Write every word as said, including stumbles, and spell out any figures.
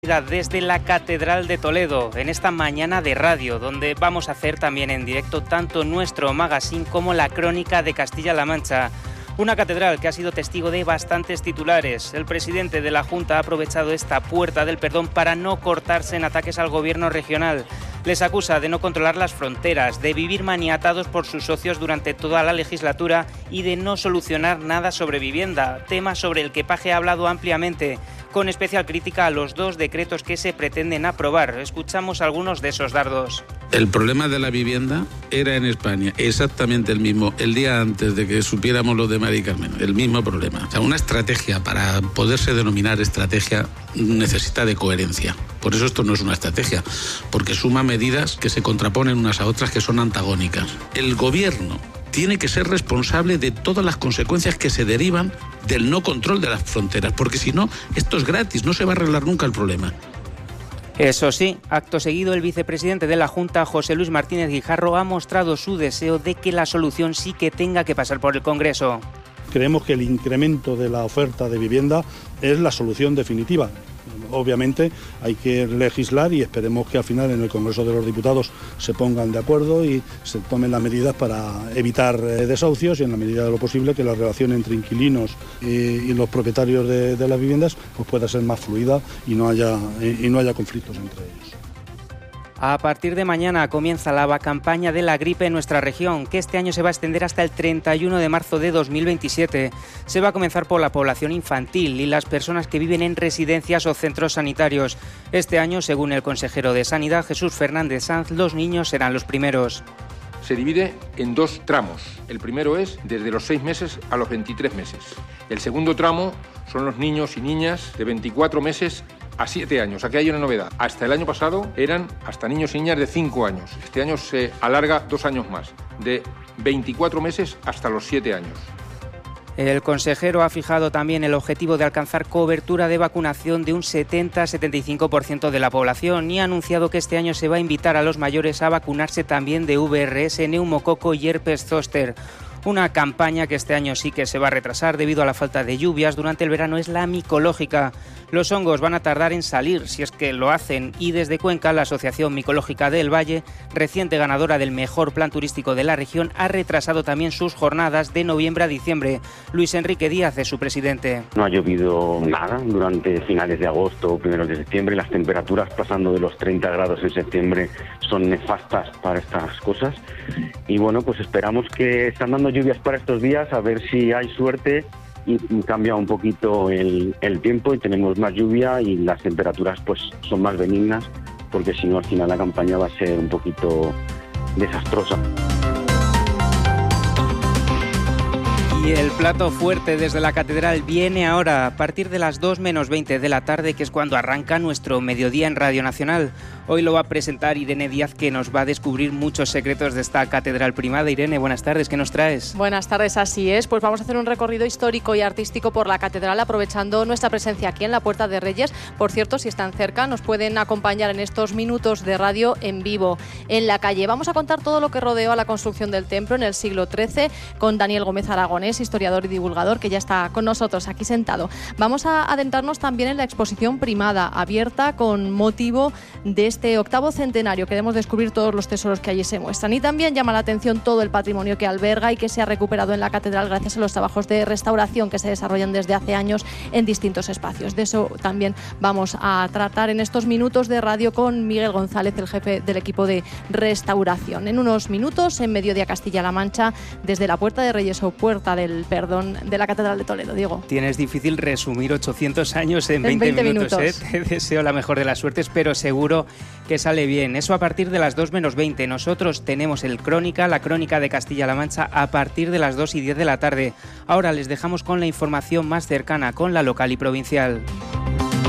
transmitida desde la Catedral de Toledo, en esta mañana de radio, donde vamos a hacer también en directo tanto nuestro magazine como la Crónica de Castilla-La Mancha. Una catedral que ha sido testigo de bastantes titulares. El presidente de la Junta ha aprovechado esta puerta del perdón para no cortarse en ataques al gobierno regional. Les acusa de no controlar las fronteras, de vivir maniatados por sus socios durante toda la legislatura y de no solucionar nada sobre vivienda, tema sobre el que Paje ha hablado ampliamente, con especial crítica a los dos decretos que se pretenden aprobar. Escuchamos algunos de esos dardos. El problema de la vivienda era en España exactamente el mismo el día antes de que supiéramos lo de Mari Carmen, el mismo problema. O sea, una estrategia, para poderse denominar estrategia, necesita de coherencia. Por eso esto no es una estrategia, porque suma medidas que se contraponen unas a otras, que son antagónicas. El gobierno tiene que ser responsable de todas las consecuencias que se derivan del no control de las fronteras, porque si no, esto es gratis, no se va a arreglar nunca el problema. Eso sí, acto seguido, el vicepresidente de la Junta, José Luis Martínez Guijarro, ha mostrado su deseo de que la solución sí que tenga que pasar por el Congreso. Creemos que el incremento de la oferta de vivienda es la solución definitiva. Obviamente hay que legislar y esperemos que al final en el Congreso de los Diputados se pongan de acuerdo y se tomen las medidas para evitar desahucios y, en la medida de lo posible, que la relación entre inquilinos y, y los propietarios de, de las viviendas pues pueda ser más fluida y no haya, y no haya conflictos entre ellos. A partir de mañana comienza la campaña de la gripe en nuestra región, que este año se va a extender hasta el treinta y uno de marzo de dos mil veintisiete. Se va a comenzar por la población infantil y las personas que viven en residencias o centros sanitarios. Este año, según el consejero de Sanidad, Jesús Fernández Sanz, los niños serán los primeros. Se divide en dos tramos. El primero es desde los seis meses a los veintitrés meses. El segundo tramo son los niños y niñas de veinticuatro meses a siete años. Aquí hay una novedad. Hasta el año pasado eran hasta niños y niñas de cinco años. Este año se alarga dos años más, de veinticuatro meses hasta los siete años. El consejero ha fijado también el objetivo de alcanzar cobertura de vacunación de un setenta a setenta y cinco por ciento de la población y ha anunciado que este año se va a invitar a los mayores a vacunarse también de V R S, neumococo y herpes zóster. Una campaña que este año sí que se va a retrasar debido a la falta de lluvias durante el verano es la micológica. Los hongos van a tardar en salir, si es que lo hacen, y desde Cuenca la Asociación Micológica del Valle, reciente ganadora del mejor plan turístico de la región, ha retrasado también sus jornadas de noviembre a diciembre. Luis Enrique Díaz es su presidente. No ha llovido nada durante finales de agosto o primeros de septiembre. Las temperaturas pasando de los treinta grados en septiembre son nefastas para estas cosas. Y bueno, pues esperamos que están dando lluvias para estos días, a ver si hay suerte y cambia un poquito el, el tiempo y tenemos más lluvia y las temperaturas pues son más benignas, porque si no al final la campaña va a ser un poquito desastrosa. Y el plato fuerte desde la catedral viene ahora, a partir de las dos menos veinte de la tarde, que es cuando arranca nuestro mediodía en Radio Nacional. Hoy lo va a presentar Irene Díaz, que nos va a descubrir muchos secretos de esta catedral primada. Irene, buenas tardes, ¿qué nos traes? Buenas tardes, así es. Pues vamos a hacer un recorrido histórico y artístico por la catedral, aprovechando nuestra presencia aquí en la Puerta de Reyes. Por cierto, si están cerca, nos pueden acompañar en estos minutos de radio en vivo en la calle. Vamos a contar todo lo que rodeó a la construcción del templo en el siglo trece con Daniel Gómez Aragonés, historiador y divulgador, que ya está con nosotros aquí sentado. Vamos a adentrarnos también en la exposición primada, abierta con motivo de este octavo centenario. Queremos descubrir todos los tesoros que allí se muestran. Y también llama la atención todo el patrimonio que alberga y que se ha recuperado en la catedral gracias a los trabajos de restauración que se desarrollan desde hace años en distintos espacios. De eso también vamos a tratar en estos minutos de radio con Miguel González, el jefe del equipo de restauración. En unos minutos, en Mediodía Castilla-La Mancha, desde la Puerta de Reyes o Puerta del Perdón de la Catedral de Toledo. Diego. Tienes difícil resumir ochocientos años en veinte, veinte minutos. minutos. ¿eh? Te deseo la mejor de las suertes, pero seguro que sale bien. Eso a partir de las dos menos veinte. Nosotros tenemos el Crónica, la Crónica de Castilla-La Mancha, a partir de las dos y diez de la tarde. Ahora les dejamos con la información más cercana, con la local y provincial.